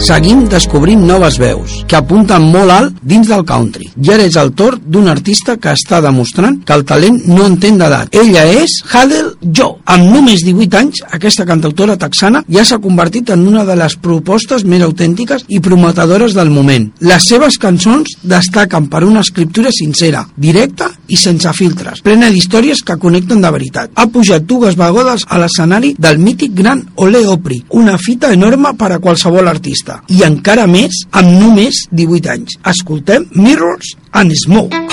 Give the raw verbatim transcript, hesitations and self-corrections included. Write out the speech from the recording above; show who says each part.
Speaker 1: Seguim descobrint noves veus que apunten molt alt dins del country. I ara és el torn d'un artista que està demostrant que el talent no entén d'edat. Ella és Hadel Joe. Amb només divuit anys, aquesta cantautora texana ja s'ha convertit en una de les propostes més autèntiques i prometedores del moment. Les seves cançons destaquen per una escriptura sincera, directa i sense filtres, plena d'històries que connecten de veritat. Ha pujat dues vegades a l'escenari del mític Gran Ole Opry, una fita enorme per a qualsevol artista. I encara més amb només divuit anys. Escoltem Mirrors and Smoke.